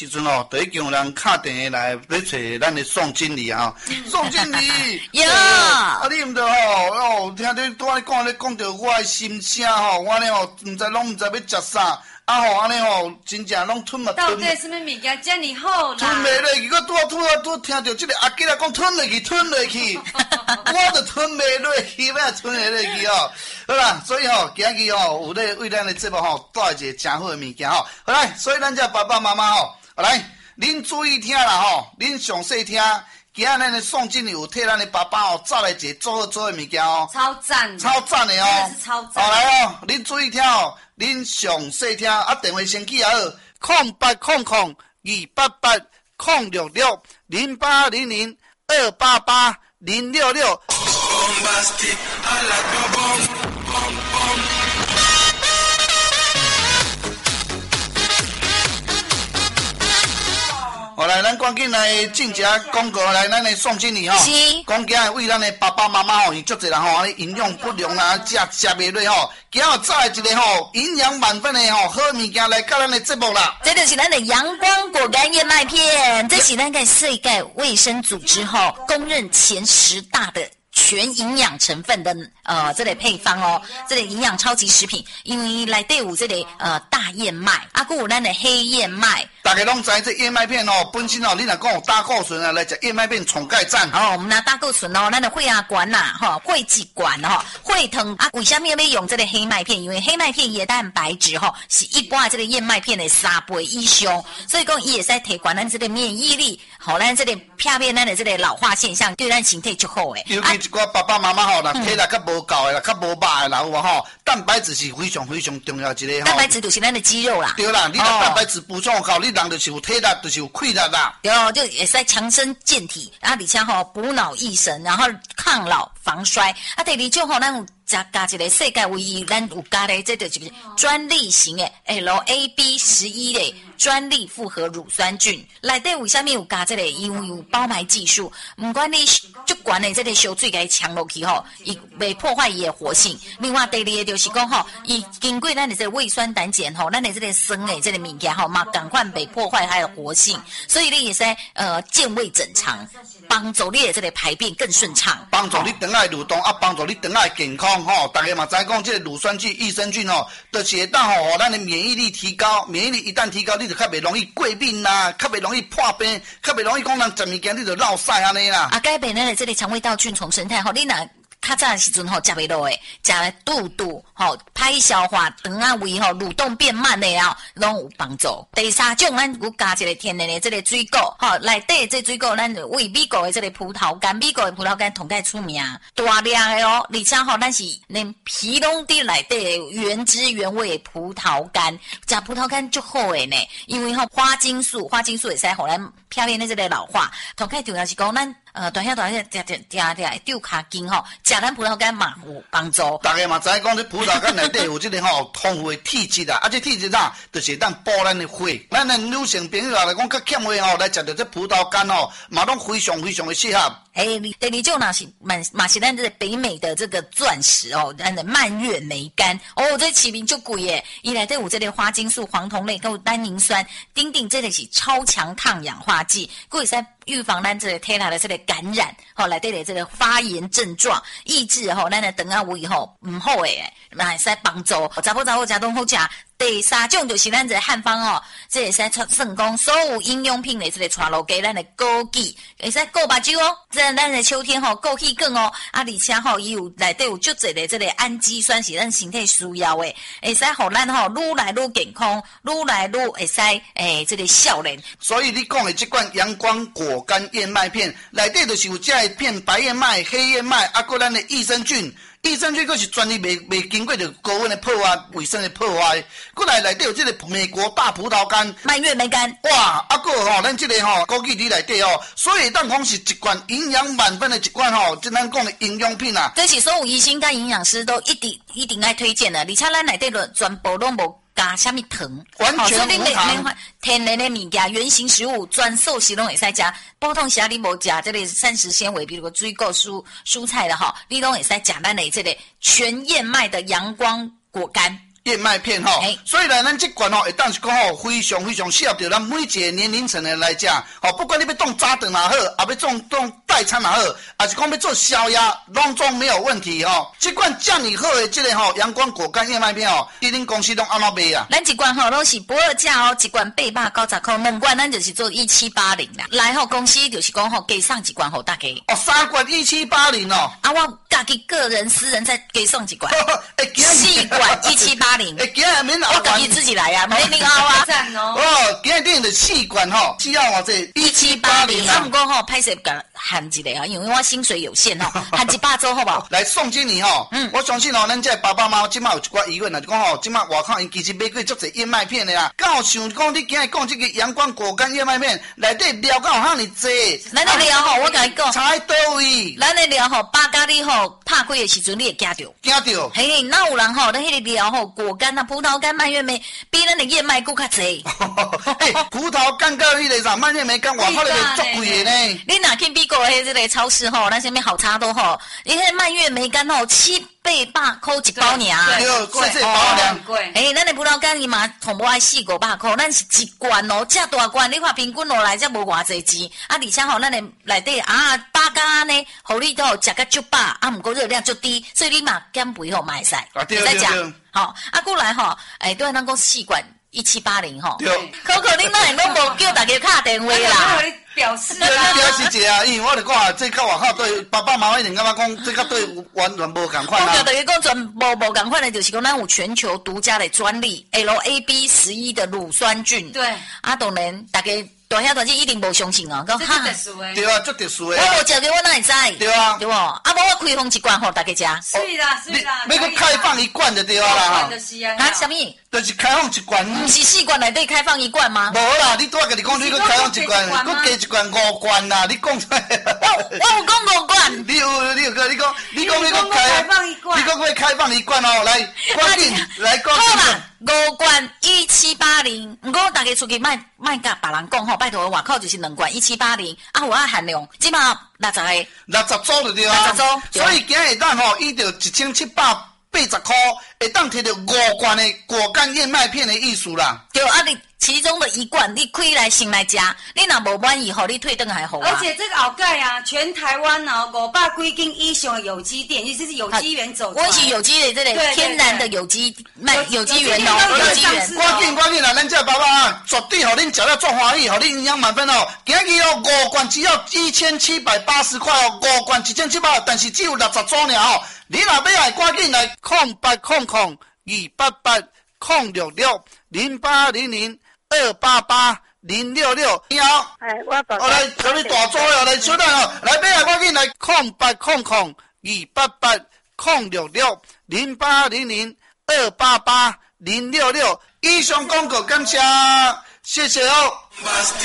时阵哦，就已经有人敲电话来找咱的宋经理啊。宋经理， 有你毋着吼，听你拄仔讲着我的心声吼，我呢吼，毋知要食啥。安尼真正拢吞嘛吞。 到底什么物件遮尔好啦？ 吞袂落去，我拄听到这个阿吉来讲吞落去，我就吞袂落去，要吞会落去哦。好啦，所以今日有咧为咱的节目带一个真好的物件好来，所以咱这爸爸妈妈来，恁注意听啦恁详细听。今仔咱的宋经理有替咱的爸爸找来一个做的物件超赞的真的是超赞。 来恁注意听恁详细听电话先记好，0800-288-066-0800-288-066。来，咱赶紧来进一下广告，来，咱的宋经理讲今日为咱的爸爸妈妈有足侪人安尼营养不良啦，食袂落今日再来一个营养满分的好物件来到咱的节目啦。 这就是咱的阳光果干燕麦片，这是咱个世界卫生组织公认前10大的全营养成分的这类配方这类营养超级食品，因为内底有这类大燕麦，还有咱的黑燕麦。 大家拢知这燕麦片本身你若讲有胆固醇啊，来食燕麦片宠钙赞。 我们拿胆固醇咱的血压管啦，血脂管血糖啊，为什么要用这个黑麦片？因为黑麦片的蛋白质是一般这个燕麦片的3倍以上，所以讲伊会使提高咱这个免疫力，咱这个避免咱的这个老化现象，对咱身体足好诶。 尤其一寡爸爸妈妈啦，体力较无够的啦，较无肉的啦，有无蛋白质是非常非常重要一个蛋白质就是咱的肌肉啦。 对啦，你若蛋白质补充够，你人就是有体力，就是有气力啦。 对就会使强身健体而且补脑益神，然后抗老防衰。第二种咱有加一个世界唯一，咱有加的这就是专利型的 LAB11的专利复合乳酸菌。内底为什么有加这个？因为有包埋技术，不管你足悬的这个烧水给它呛落去伊袂破坏伊的活性。另外第二个就是讲伊经过咱的这个胃酸胆碱咱的这个酸的这个物件嘛，赶快被破坏它的活性，所以你也是健胃整肠，帮助你的这个排便更顺畅， 帮助你肠仔蠕动帮助你肠仔健康大家嘛知讲这个乳酸菌、益生菌就是会当咱的免疫力提高，免疫力一旦提高，你就较袂容易过敏啦，较袂容易破病，较袂容易讲人食物件你就落屎安尼啦。 改变咱的这个肠胃道菌丛生态你若较早的时阵食袂落诶，食了肚肚歹消化，肠仔胃蠕动变慢的拢有帮助。第三种咱有加一个天然的这个水果内底这水果咱为美国的这个葡萄干，美国的葡萄干同介出名，大量的而且咱是连皮拢伫内底的原汁原味的葡萄干，食葡萄干足好的呢，因为花青素会使互咱避免这个老化。同介重要是讲咱大声丢卡筋食咱葡萄干嘛有帮助。 大家嘛知讲这葡萄干内底有这个丰富的体质啊，这体质就是当补咱的血。咱的女性朋友来讲较欠血来食到这葡萄干嘛拢非常非常的适合。 第二种呢是嘛是咱这个北美的这个钻石咱的蔓越莓干这起名就贵耶，伊内底有这个花青素、黄酮类跟单宁酸，丁这个是超强抗氧化剂，会使预防咱这个体内的这个感染内底的这个发炎症状，抑制咱的肠仔胃唔好诶，嘛会使帮助查甫食拢好食。第三种就是咱这个汉方这会使算讲所有营养品的这个带落给咱的枸杞，会使顾目睭这咱的秋天枸杞梗而且伊有内底有足侪的这个氨基酸是咱身体需要的，会使互咱愈来愈健康，愈来愈会使这个少年。 所以你讲的这款阳光果干燕麦片内底就是有这片白燕麦、黑燕麦还有咱的益生菌。益生菌佫是专利未经过着高温的破坏、卫生的破坏，佫内底有这个美国大葡萄干、 蔓越莓干， 哇，佫咱这个枸杞里内底所以当讲是一罐营养满分的一罐即咱讲的营养品啊。 这是所有医生跟营养师都一定爱推荐的，而且咱内底的全部拢无加什么糖， 完全无糖， 天然的物件、原型食物、专素食拢会使食。普通时你无食这个膳食纤维，比如水果、蔬菜的你拢会使食咱的这个全燕麦的阳光果干。 燕麦片吼，所以呢，咱这款吼会当是讲吼非常非常适合着咱每一个年龄层的来食，吼，不管你要当早顿也好，也要当代餐也好，还是讲要做宵夜，拢没有问题吼。这款这么好的这个吼阳光果干燕麦片吼，伫恁公司拢安怎卖啊？ 咱一罐吼拢是不二价哦，一罐890块，两罐咱就是做1780啦。来吼公司就是讲吼，加送一罐吼大家。 哦，3罐1780哦。 啊，我家己个人私人再加送一罐 ，4 罐1780。 今日免熬我家己自己来啊，没你熬啊。 赞哦。 哦，今日订的4罐吼，只要我这1780 啊。不过吼，歹势甲含一个啊，因为我薪水有限吼，含100周好不好？ 来宋经理吼，我相信吼，咱这爸爸妈妈即马有一寡疑问啦，就讲吼，即马外口因其实买过足侪燕麦片的啦，敢有想讲你今日讲这个阳光果干燕麦片内底料敢有遐尼济？ 咱的料吼，我甲你讲， 差倒位？ 咱的料吼，八咖喱吼，拍开的时阵你会惊到， 惊到。 嘿，哪有人吼，咱迄个料吼，果干啊、葡萄干、蔓越莓，比咱的燕麦更较济。 葡萄干到迄个啥蔓越莓干，外口那个足贵的呢。 你若去美国的这个超市吼，那什么好差多吼，你看蔓越莓干吼700块一包尔， 对，贵这包很贵。 哎，咱的葡萄干伊嘛同无爱400-500块，咱是一罐哦，这大罐，你看平均落来才无偌济钱，啊，而且吼，咱的内底啊八咖呢，互你都食个足饱，啊，毋过热量足低，所以你嘛减肥吼嘛会使， 会使食。 好，啊，过来吼，哎，对，咱讲4罐1780吼， 对。 可你哪会拢无叫大家敲电话啦？ 表示啊，表示一下，因为我就讲这较外口对爸爸妈妈一定感觉讲，这个对完全无共款啊。 我就等于讲全无共款的，就是讲咱有全球独家的专利 LAB11的乳酸菌。 对， 啊，当然大家。大兄大姐一定无相信哦， 讲哈，特殊的， 对啊，足特殊的。 我无食过，我哪会知？ 对啊， 对无？啊，无我开放一罐互大家食。是啦，是啦。 要搁开放1罐就对啦哈。 啊， 什么？ 就是开放1罐。 不是4罐内底开放1罐吗？ 无啦，你拄仔甲你讲，你搁开放1罐，搁加1罐5罐啦，你讲出来。 我有讲5罐。 你讲你讲要开放1罐，你讲要开放1罐哦，来，赶紧来讲。 好啦，5罐1780，不过大家出去卖甲别人讲吼，拜托外口就是2罐1780，啊有含量，即码 60组就对啊。60 组， 所以今日咱吼，伊就1780块，会当摕到5罐的果干燕麦片的意思啦。 对啊，你其中的1罐你开来先来吃，你若无满意，吼你退回来好啊。 而且这个后盖啊，全台湾哦500几间以上的有机店，尤其是有机园走出来。 我是有机的，这个天然的有机有机园哦，有机园。 赶紧啦，咱这爸爸啊，绝对互恁食了足欢喜，互恁营养满分哦。今日哦，5罐只要1780块哦，5罐1780，但是只有60组尔哦。你若要来，赶紧来0800 288 066 0800 288 066。你好， 我大。 来，什么大组哦？来，小等哦，来，要来，赶紧来0800 288 066 0800 288 066。以上广告感谢，谢谢哦。